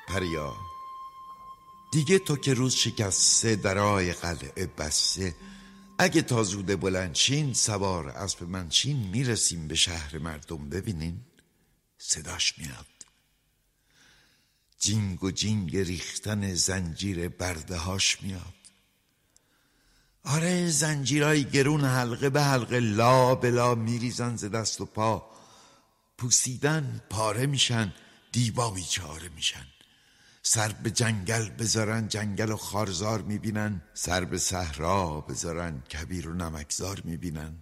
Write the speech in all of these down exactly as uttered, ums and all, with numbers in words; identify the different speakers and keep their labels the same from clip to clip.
Speaker 1: پریا دیگه تو که روز شکسته درای قلعه بسته، اگه تا زوده بلندشین سوار اسب منشین میرسیم به شهر مردم. ببینین صداش میاد، جینگ و جینگ ریختن زنجیر برده هاش میاد. آره زنجیرای گرون حلقه به حلقه لا بلا میریزن ز دست و پا، پوسیدن پاره میشن، دیبا بیچاره میشن. سر به جنگل بذارن جنگل و خارزار میبینن، سر به صحرا بذارن کبیر و نمکزار میبینن.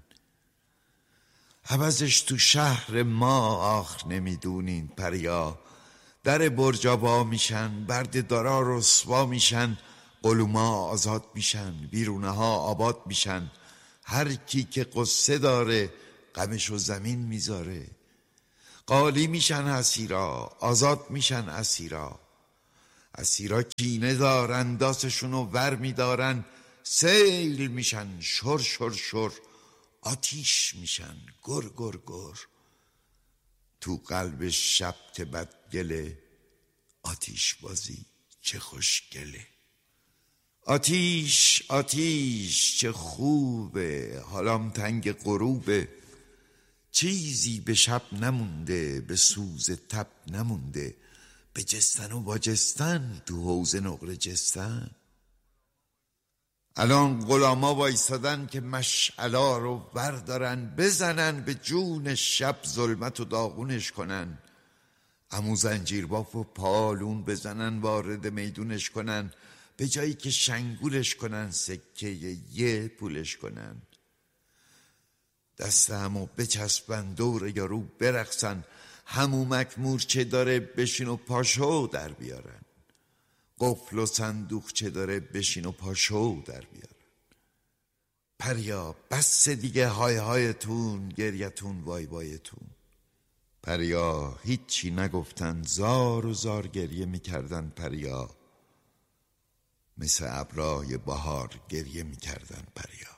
Speaker 1: عوضش تو شهر ما آخ نمیدونین پریا، در برجا با میشن، برد دارا رسوا میشن، قلوما آزاد میشن، بیرونه ها آباد میشن. هر کی که قصه داره غمشو زمین میذاره. قالی میشن اسیرا، آزاد میشن اسیرا. اسیرا کینه دارن، داستشونو ور میدارن، سیل میشن شر شر شر، آتیش میشن گر گر گر. تو قلب شبت بدگله، آتیش بازی چه خوشگله. آتیش آتیش چه خوبه، حالام تنگ غروبه. چیزی به شب نمونده، به سوز تب نمونده، به جستن و باجستن تو حوض نقره جستن. الان غلاما وایسادن که مشعلا رو بردارن، بزنن به جون شب ظلمت و داغونش کنن. عمو زنجیر باف و پالون بزنن وارد میدونش کنن، به جایی که شنگولش کنن سکه یه پولش کنن. دست همو بچسبن دور یارو برقصن، همومک مورچه داره بشین و پاشو در بیارن. قفل و صندوق چه داره بشین و پاشو در بیارن. پریا بس دیگه های هایتون، گریتون وای وایتون. پریا هیچی نگفتن، زار و زار گریه میکردن. پریا مثل ابرای بهار گریه میکردن. پریا